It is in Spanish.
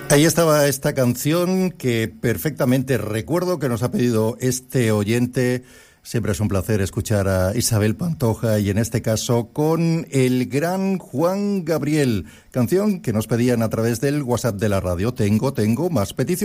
Ahí estaba esta canción que perfectamente recuerdo que nos ha pedido este oyente. Siempre es un placer escuchar a Isabel Pantoja y en este caso con el gran Juan Gabriel. Canción que nos pedían a través del WhatsApp de la radio. Tengo más peticiones.